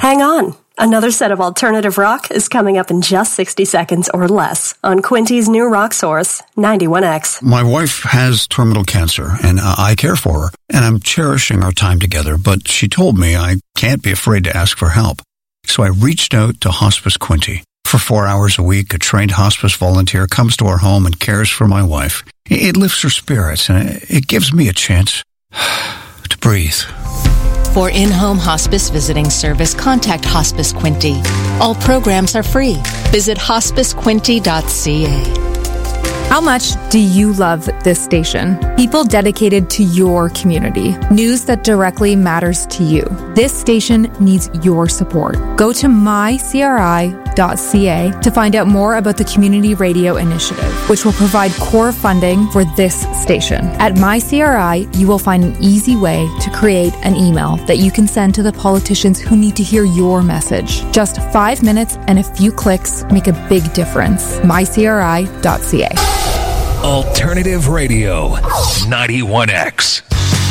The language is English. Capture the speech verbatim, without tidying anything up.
Hang on. Another set of alternative rock is coming up in just sixty seconds or less on Quinty's new Rock Source ninety-one X. My wife has terminal cancer, and I care for her, and I'm cherishing our time together, but she told me I can't be afraid to ask for help. So I reached out to Hospice Quinty. For four hours a week, a trained hospice volunteer comes to our home and cares for my wife. It lifts her spirits, and it gives me a chance to breathe. For in-home hospice visiting service, contact Hospice Quinty. All programs are free. Visit hospice quinty dot c a. How much do you love this station? People dedicated to your community. News that directly matters to you. This station needs your support. Go to my c r i dot c a to find out more about the Community Radio Initiative, which will provide core funding for this station. At MyCRI, you will find an easy way to create an email that you can send to the politicians who need to hear your message. Just five minutes and a few clicks make a big difference. my c r i dot c a. Alternative Radio, ninety-one X.